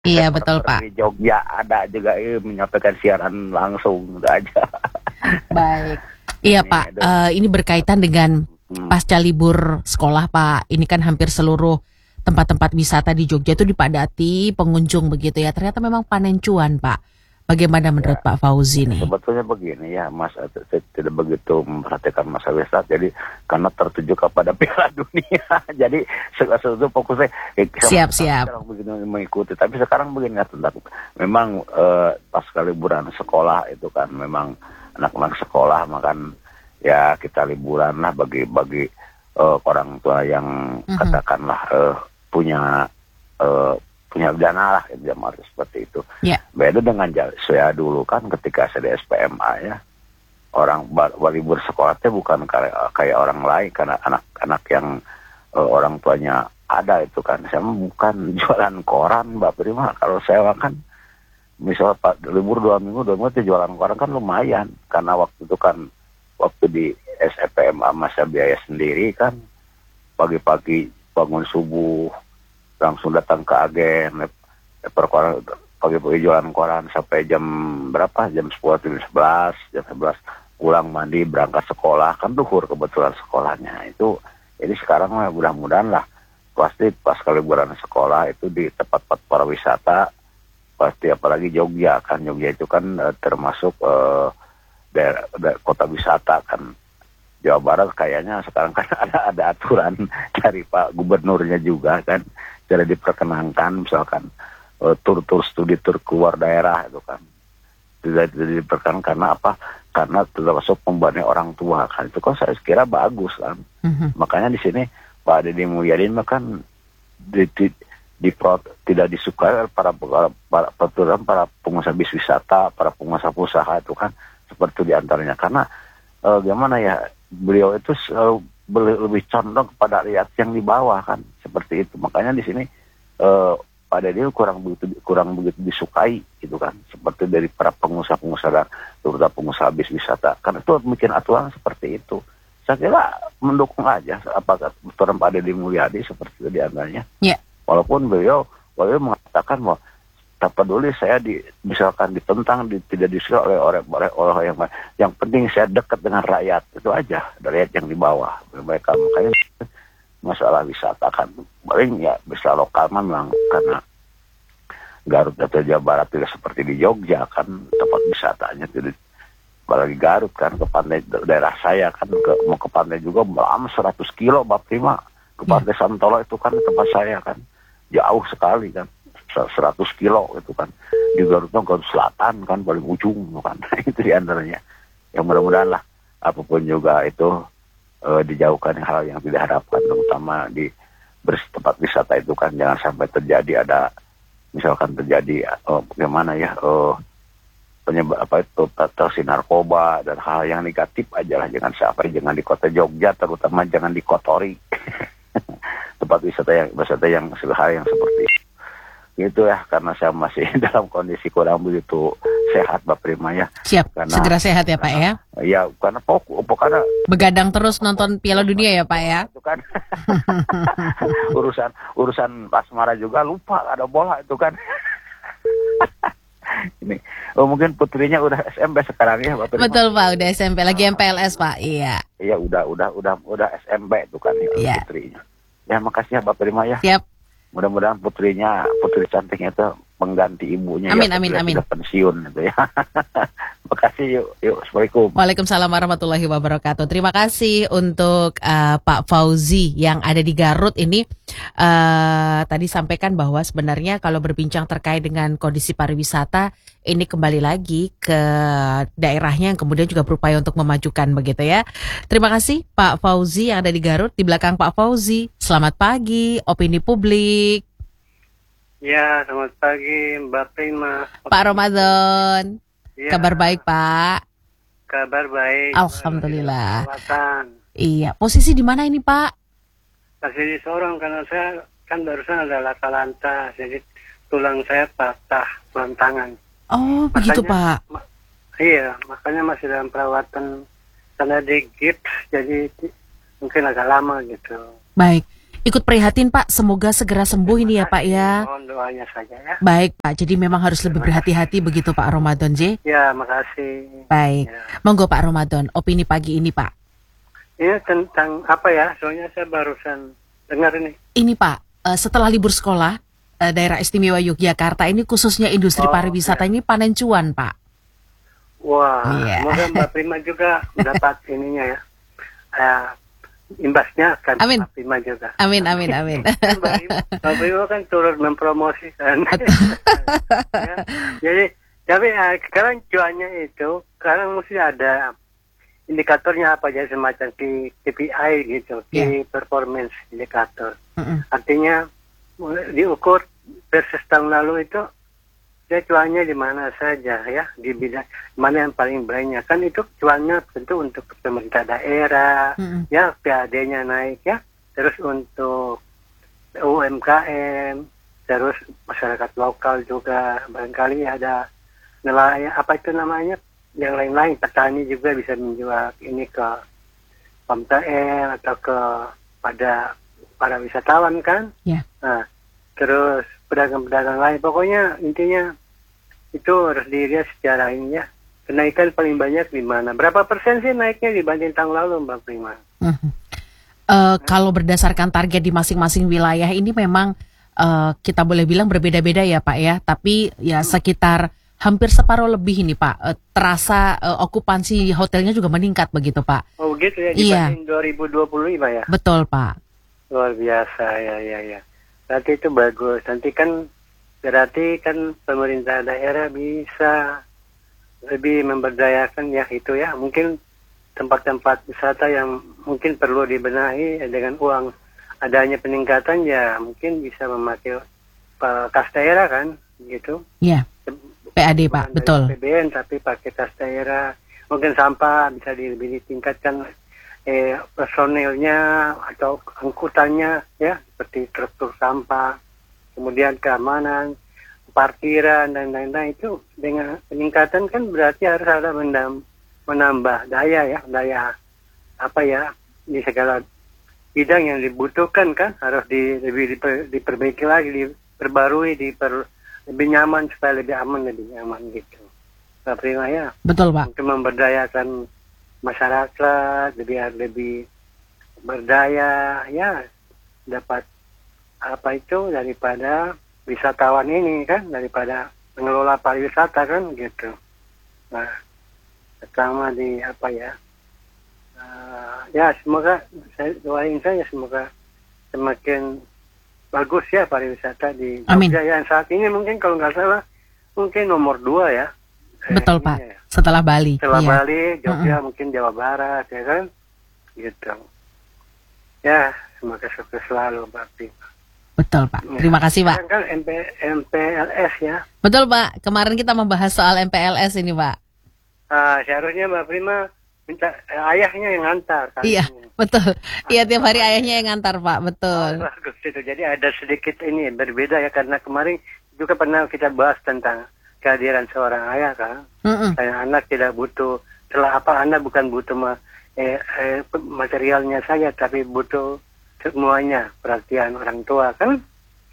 Iya betul Pak. Di Jogja ada juga menyampaikan siaran langsung gitu aja. Baik. Iya Pak, ini berkaitan dengan pasca libur sekolah Pak. Ini kan hampir seluruh tempat-tempat wisata di Jogja itu dipadati pengunjung begitu ya. Ternyata memang panen cuan Pak. Bagaimana menurut Pak Fauzi nih? Sebetulnya begini ya, Mas, tidak begitu memperhatikan masa wisata, jadi karena tertuju kepada Piala Dunia, jadi sesuatu fokusnya Siap. begini mengikuti. Tapi sekarang begini ya, tentang memang pas liburan sekolah itu kan memang anak-anak sekolah makan ya kita liburan lah bagi orang tua yang katakanlah punya dana lah seperti itu. Yeah. Beda dengan saya dulu kan ketika saya di SPMA ya, orang libur sekolah itu bukan kayak orang lain karena anak-anak yang orang tuanya ada itu kan. Saya bukan jualan koran Mbak Prima. Kalau saya kan misal libur 2 minggu itu jualan koran kan lumayan karena waktu itu kan waktu di SPMA masa biaya sendiri kan, pagi-pagi bangun subuh langsung datang ke agen perkoran, pagi-pagi jualan koran sampai jam berapa, jam 10, jam 11 pulang mandi berangkat sekolah kan duhur kebetulan sekolahnya itu. Jadi sekarang mudah-mudahan lah pasti pas liburan sekolah itu di tempat-tempat pariwisata pasti, apalagi Jogja kan, Jogja itu kan termasuk daerah kota wisata kan. Jawa Barat kayaknya sekarang kan ada aturan dari Pak Gubernurnya juga kan, jadi diperkenankan misalkan tur studi tur keluar daerah itu kan tidak diperkenankan. Karena apa? Karena termasuk pembantu orang tua kan, itu kan saya kira bagus kan. Makanya di sini Pak Deddy Mulyadi kan tidak disukai para pengusaha bis wisata, para pengusaha itu kan, seperti diantaranya karena gimana ya, beliau itu selalu lebih condong kepada rakyat yang di bawah kan, seperti itu. Makanya di sini Pak Deddy kurang begitu disukai gitu kan, seperti dari para pengusaha-pengusaha, terutama pengusaha bis wisata. Karena itu bikin aturan seperti itu. Saya kira mendukung aja apakah aturan Pak Deddy Mulyadi seperti itu diantaranya. Yeah. Walaupun beliau mengatakan bahwa tak peduli saya misalkan ditentang, tidak disukai oleh orang yang penting saya dekat dengan rakyat, itu aja, rakyat yang di bawah mereka. Makanya masalah wisata kan paling ya bisa lokal memang, karena Garut atau Jawa Barat tidak seperti di Jogja kan tempat wisatanya, tidak apalagi Garut kan, ke pantai daerah saya kan mau ke pantai juga lama 100 kilo Mbak Prima, ke pantai Santolo itu kan tempat saya kan jauh sekali kan, 100 kilo itu kan, di Garut Selatan kan paling ujung kan. Itu diantaranya yang mudah-mudahan lah apapun juga itu dijauhkan hal yang tidak harapkan, terutama di tempat wisata itu kan jangan sampai terjadi misalkan terjadi bagaimana ya penyebab apa itu tersi narkoba dan hal yang negatif aja lah, jangan di kota Jogja terutama jangan dikotori tempat wisata yang hal yang seperti itu. Gitu ya, karena saya masih dalam kondisi kurang begitu sehat Mbak Prima ya. Siap, segera sehat ya Pak ya. Ya, karena karena begadang terus nonton Piala Dunia ya Pak ya. Itu kan urusan asmara juga lupa ada bola itu kan. Ini mungkin putrinya udah SMP sekarang ya Mbak Prima. Betul Pak, udah SMP lagi MPLS Pak. Iya. Iya, udah SMP itu kan ya, putrinya. Ya, makasih ya Mbak Prima ya. Siap. Mudah-mudahan putri cantiknya itu mengganti ibunya. Amin, ya, amin. Sudah pensiun itu ya. Makasih, yuk. Assalamualaikum. Waalaikumsalam warahmatullahi wabarakatuh. Terima kasih untuk Pak Fauzi yang ada di Garut ini. Tadi sampaikan bahwa sebenarnya kalau berbincang terkait dengan kondisi pariwisata, ini kembali lagi ke daerahnya yang kemudian juga berupaya untuk memajukan begitu ya. Terima kasih Pak Fauzi yang ada di Garut. Di belakang Pak Fauzi, selamat pagi, opini publik. Ya, selamat pagi Mbak Prima. Pak Ramadan. Ya. Kabar baik Pak. Kabar baik. Alhamdulillah. Iya. Posisi di mana ini Pak? Masih di Sorong karena saya kan barusan ada laka-lantas, jadi tulang saya patah, tulang tangan. Oh, begitu Pak. Iya, makanya masih dalam perawatan karena di gips, jadi mungkin agak lama gitu. Baik. Ikut prihatin Pak, semoga segera sembuh ini ya Pak ya. Mohon doanya saja ya. Baik Pak, jadi memang harus lebih berhati-hati begitu Pak Ramadan J. Ya, makasih. Baik, Ya. monggo Pak Ramadan, opini pagi ini Pak. Ini tentang apa ya? Soalnya saya barusan dengar ini. Ini Pak, setelah libur sekolah, daerah istimewa Yogyakarta ini khususnya industri pariwisata ini panen cuan Pak. Wah, Iya. semoga Mbak Prima juga mendapat ininya ya. Imbasnya akan Amin. Mbak Prima juga. Amin, amin, amin. Mbak Prima kan turut mempromosikan. Ya, jadi, tapi sekarang cuannya itu, sekarang mesti ada indikatornya apa ya, semacam KPI gitu, Key Performance Indicator. Artinya diukur versus tahun lalu itu dia cuannya di mana saja ya, di bidang mana yang paling banyak, kan itu cuannya tentu untuk pemerintah daerah ya, PAD-nya naik ya, terus untuk UMKM, terus masyarakat lokal juga barangkali ada nelayan, apa itu namanya, yang lain-lain, petani juga bisa menjual ini ke PMTN atau ke pada para wisatawan kan. Ya. Nah, terus pedagang-pedagang lain, pokoknya intinya itu harus dilihat secara ini ya. Kenaikan paling banyak di mana? Berapa persen sih naiknya dibanding tahun lalu, Mbak Prima? Kalau berdasarkan target di masing-masing wilayah ini memang kita boleh bilang berbeda-beda ya Pak ya. Tapi ya sekitar hampir separuh lebih ini Pak. Terasa okupansi hotelnya juga meningkat begitu Pak. Oh gitu ya, Iya. dibanding 2025 ya? Betul Pak. Luar biasa, ya. Berarti itu bagus. Nanti kan berarti kan pemerintah daerah bisa lebih memberdayakan ya itu ya. Mungkin tempat-tempat wisata yang mungkin perlu dibenahi dengan uang adanya peningkatan ya, mungkin bisa memakai kas daerah kan gitu. Iya. PAD Pak, Bukan betul. dari APBN tapi pakai kas daerah. Mungkin sampah bisa lebih ditingkatkan personilnya atau angkutannya ya, seperti truk sampah, kemudian keamanan, parkiran dan lain-lain. Itu dengan peningkatan kan berarti harus ada menambah daya apa ya, di segala bidang yang dibutuhkan kan harus lebih diperbaiki lagi, diperbarui, lebih nyaman supaya lebih nyaman gitu. Mbak Prima ya. Betul Pak. Untuk memberdayakan masyarakat lebih berdaya ya, dapat apa itu daripada wisatawan ini kan, daripada pengelola pariwisata kan gitu. Nah, pertama di apa ya, ya semoga saya doain saja semoga semakin bagus ya pariwisata di Jogja yang saat ini mungkin kalau nggak salah mungkin nomor 2 ya. Betul Pak, ya. Setelah Bali. Setelah Bali, Jogja mungkin Jawa Barat ya kan, gitu. Ya, semoga sukses selalu Mbak Prima. Betul Pak, terima kasih Pak. Kan MPLS ya. Betul Pak, kemarin kita membahas soal MPLS ini Pak. Seharusnya Mbak Prima minta ayahnya yang ngantar. Iya, betul. Iya, tiap hari ayahnya yang ngantar Pak, betul. Bagus itu, jadi ada sedikit ini berbeda ya, karena kemarin juga pernah kita bahas tentang kehadiran seorang ayah kan. Kayak anak tidak butuh, anak bukan butuh materialnya saja, tapi butuh semuanya, perhatian orang tua kan,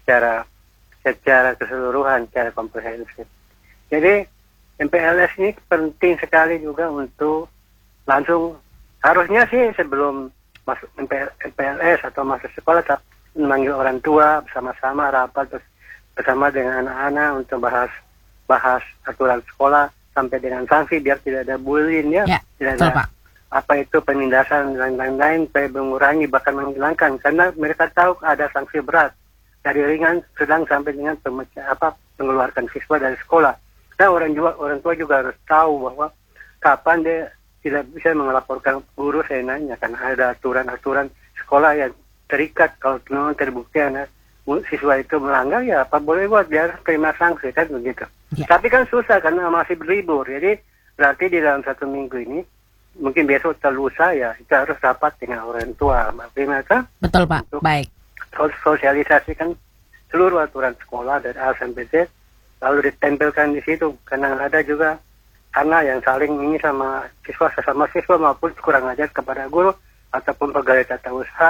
secara keseluruhan, secara komprehensif. Jadi MPLS ini penting sekali juga untuk langsung, harusnya sih sebelum masuk MPLS atau masuk sekolah, memanggil orang tua bersama-sama rapat bersama dengan anak-anak untuk bahas aturan sekolah sampai dengan sanksi biar tidak ada bullying ya, tidak ada Pak. Apa itu penindasan dan lain-lain, supaya mengurangi bahkan menghilangkan, karena mereka tahu ada sanksi berat dari ringan sedang sampai dengan mengeluarkan siswa dari sekolah. Nah orang tua juga harus tahu bahwa kapan dia tidak bisa melaporkan guru seenaknya, karena ada aturan sekolah yang terikat. Kalau memang terbukti siswa itu melanggar ya apa boleh buat, dia terima sanksi kan begitu. Tapi kan susah karena masih berlibur, jadi berarti di dalam 1 minggu ini mungkin besok atau lusa ya kita harus rapat dengan orang tua, Mbak Prima kan? Betul Pak, baik. Sosialisasikan seluruh aturan sekolah dari A sampai Z, lalu ditempelkan di situ, karena ada juga anak yang saling ini sama siswa maupun kurang ajar kepada guru ataupun pegawai tata usaha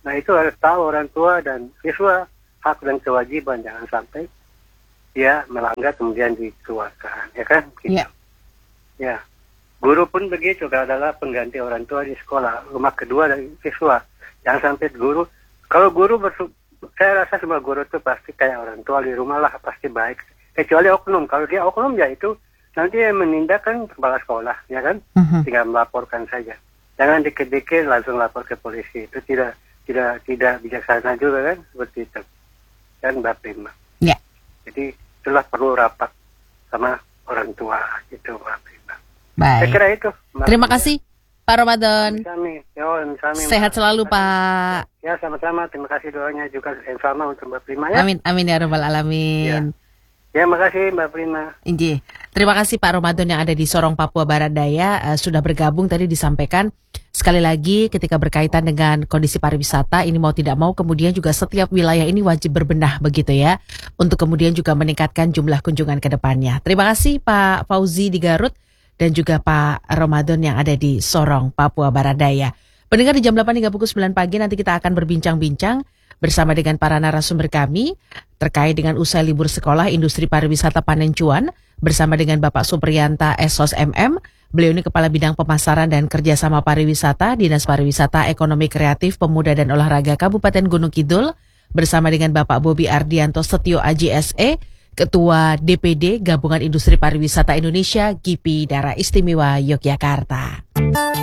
Nah itu harus tahu orang tua dan siswa hak dan kewajiban, jangan sampai dia melanggar kemudian dikeluarkan, ya kan? Gitu. Ya. Ya, guru pun begitu, adalah pengganti orang tua di sekolah, rumah kedua dari siswa. Jangan sampai guru, kalau guru saya rasa semua guru itu pasti kayak orang tua di rumah lah, pasti baik. Kecuali oknum, kalau dia oknum ya itu nanti yang menindak kan kepala sekolah, ya kan? Tinggal melaporkan saja. Jangan dikit-dikit langsung lapor ke polisi, itu tidak bijaksana juga kan, seperti itu kan Mbak Prima. Ya. Jadi itulah perlu rapat sama orang tua gitu Mbak Prima. Baik. Saya kira itu Mbak. Terima kasih Pak Ramadan. Sami, Sehat selalu Pak. Ya sama-sama, terima kasih doanya juga yang sama untuk Mbak Prima ya. Amin amin ya rabbal alamin. Ya makasih Mbak Prima. Inji. Terima kasih Pak Ramadan yang ada di Sorong, Papua Barat Daya, sudah bergabung tadi disampaikan. Sekali lagi ketika berkaitan dengan kondisi pariwisata ini mau tidak mau kemudian juga setiap wilayah ini wajib berbenah begitu ya. Untuk kemudian juga meningkatkan jumlah kunjungan ke depannya. Terima kasih Pak Fauzi di Garut dan juga Pak Ramadan yang ada di Sorong, Papua Barat Daya. Pendengar di jam 8 hingga pukul 9 pagi nanti kita akan berbincang-bincang bersama dengan para narasumber kami terkait dengan usai libur sekolah industri pariwisata panen cuan bersama dengan Bapak Supriyanta Esos MM. Beliau ini Kepala Bidang Pemasaran dan Kerjasama Pariwisata Dinas Pariwisata Ekonomi Kreatif Pemuda dan Olahraga Kabupaten Gunung Kidul bersama dengan Bapak Bobi Ardianto Setio Aji SE Ketua DPD Gabungan Industri Pariwisata Indonesia GIPI Daerah Istimewa Yogyakarta.